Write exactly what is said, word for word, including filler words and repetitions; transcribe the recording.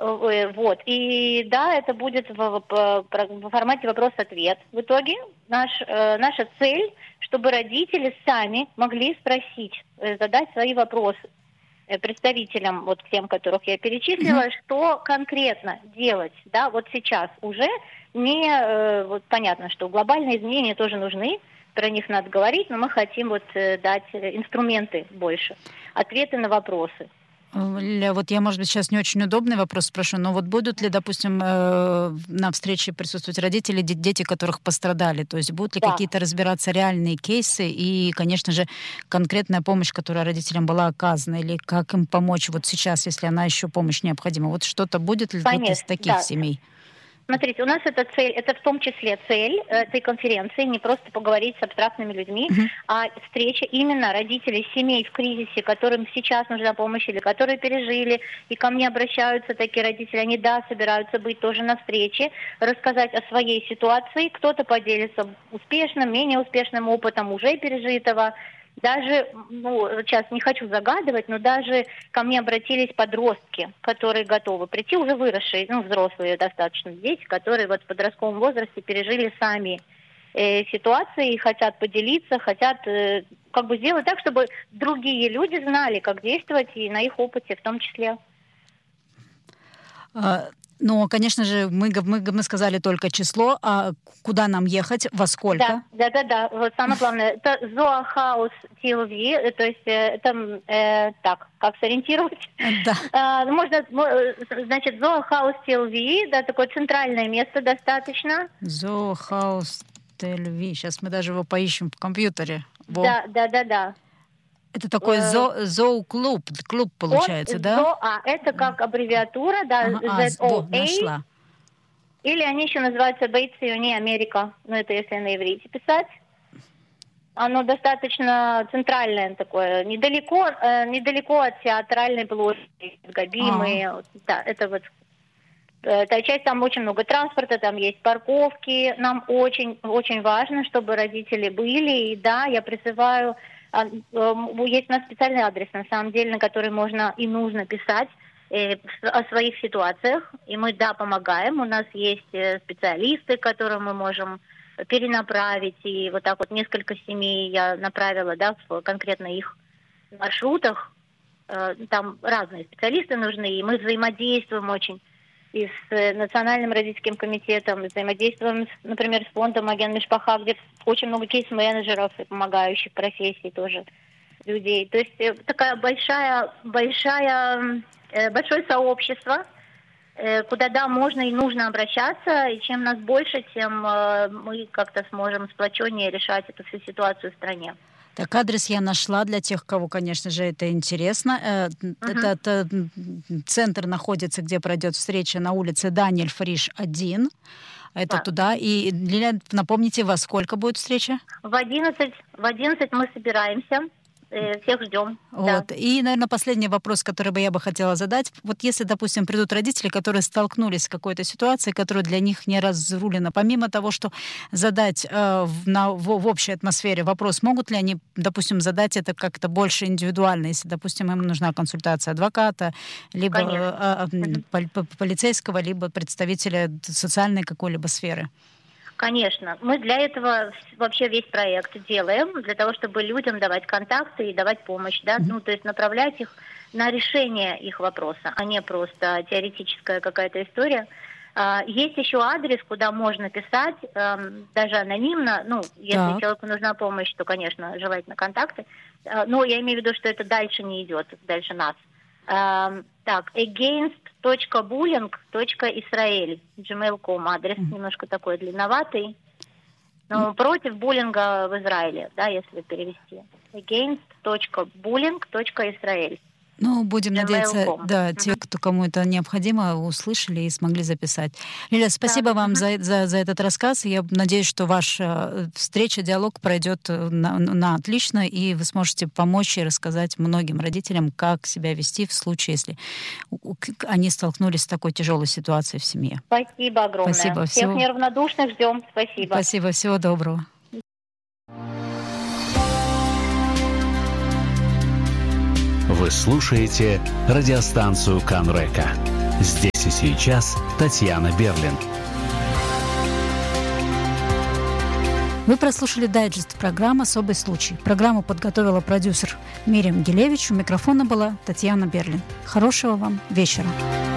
Э, Вот. И да, это будет в, в- в формате вопрос-ответ. В итоге наш, э, наша цель, чтобы родители сами могли спросить, э, задать свои вопросы э, представителям, вот тем, которых я перечислила, Мгм. что конкретно делать, да, вот сейчас уже не, э, вот понятно, что глобальные изменения тоже нужны, про них надо говорить, но мы хотим вот э, дать э, инструменты больше, ответы на вопросы. Э, Ля, вот я, может быть, сейчас не очень удобный вопрос спрошу, но вот будут ли, допустим, э, на встрече присутствовать родители, де- дети, которых пострадали? То есть будут ли Да. какие-то разбираться реальные кейсы и, конечно же, конкретная помощь, которая родителям была оказана, или как им помочь вот сейчас, если она еще помощь необходима? Вот что-то будет ли вот из Конечно, таких да. семей? Смотрите, у нас это цель, это в том числе цель этой конференции, не просто поговорить с абстрактными людьми, Мгм. а встреча именно родителей семей в кризисе, которым сейчас нужна помощь или которые пережили, и ко мне обращаются такие родители, они, да, собираются быть тоже на встрече, рассказать о своей ситуации, кто-то поделится успешным, менее успешным опытом уже пережитого. Даже, ну, сейчас не хочу загадывать, но даже ко мне обратились подростки, которые готовы прийти, уже выросшие, ну, взрослые достаточно дети, которые вот в подростковом возрасте пережили сами э, ситуации и хотят поделиться, хотят э, как бы сделать так, чтобы другие люди знали, как действовать, и на их опыте в том числе. А, Но, конечно же, мы, гов- мы, гов- мы сказали только число, а куда нам ехать, во Да, сколько? да, да, да. Вот самое главное, это Зоохаус ти эл ви, э, то есть э, это м, э, так, как сориентировать? Э, Да. А, можно, мо- э, значит, Зоохаус ти эл ви, да, такое центральное место достаточно. Зоохаус Тель-Ви. Сейчас мы даже его поищем в компьютере. Во. Да, да, да, да. Это такой Э, зо, зоу-клуб, клуб Он получается, да? Зо, а это как аббревиатура, да, Ага, а, з- во, зет о эй, нашла. или они еще называются Бейтсиони Америка, ну это если на иврите писать. Оно достаточно центральное такое, недалеко, э, недалеко от театральной площади, А, Габимы, вот, да, это вот э, та часть, там очень много транспорта, там есть парковки. Нам очень, очень важно, чтобы родители были. И да, я призываю, а, э, есть у нас специальный адрес, на самом деле, на который можно и нужно писать э, с- о своих ситуациях. И мы, да, помогаем. У нас есть э, специалисты, к которым мы можем перенаправить. И вот так вот несколько семей я направила, да, в конкретно их маршрутах. Э, Там разные специалисты нужны, и мы взаимодействуем очень и с э, Национальным родительским комитетом, взаимодействуем, с, например, с фондом Маген Мишпаха, где очень много кейс-менеджеров и помогающих профессий тоже людей. То есть э, такая большая, большая, э, большое сообщество, э, куда, да, можно и нужно обращаться, и чем нас больше, тем э, мы как-то сможем сплоченнее решать эту всю ситуацию в стране. так, адрес я нашла для тех, кого, конечно же, это интересно. Э, Мгм. Этот э, м, центр находится, где пройдет встреча, на улице Даниэль Фриш, один. Это Да. туда. И, Лилия, напомните, во сколько будет встреча? В одиннадцать, в одиннадцать мы собираемся, э, всех ждем, да. Вот. И, наверное, последний вопрос, который бы я бы хотела задать. Вот если, допустим, придут родители, которые столкнулись с какой-то ситуацией, которая для них не разрулена, помимо того, что задать э, в, на, в, в общей атмосфере вопрос, могут ли они, допустим, задать это как-то больше индивидуально, если, допустим, им нужна консультация адвоката, либо Конечно. э, э, Мгм. пол- по- полицейского, либо представителя социальной какой-либо сферы? Конечно. Мы для этого вс- вообще весь проект делаем, для того, чтобы людям давать контакты и давать помощь, да, Мгм. ну, то есть направлять их на решение их вопроса, а не просто теоретическая какая-то история. А, Есть еще адрес, куда можно писать, эм, даже анонимно, ну, если Так. человеку нужна помощь, то, конечно, желательно контакты. Э, Но я имею в виду, что это дальше не идет, дальше нас. Эм, Так, against точка bullying точка israel, джимейл точка ком, адрес Мгм. немножко такой длинноватый, но против буллинга в Израиле, да, если перевести. against точка bullying точка israel, Ну, будем джимейл надеяться, точка ком. да, те, Мгм. кто кому это необходимо, услышали и смогли записать. Лиля, Да. спасибо вам Мгм. за, за, за этот рассказ. Я надеюсь, что ваша э, встреча, диалог пройдет э, на, на отлично, и вы сможете помочь и рассказать многим родителям, как себя вести в случае, если у- у- к- они столкнулись с такой тяжелой ситуацией в семье. Спасибо огромное. Спасибо. Всех Всего, неравнодушных ждем. Спасибо. спасибо. Всего доброго. Вы слушаете радиостанцию Канрека. Здесь Слушайте сейчас Татьяна Берлин. Вы прослушали дайджест программы «Особый случай». Программу подготовила продюсер Мириам Гилевич. У микрофона была Татьяна Берлин. Хорошего вам вечера.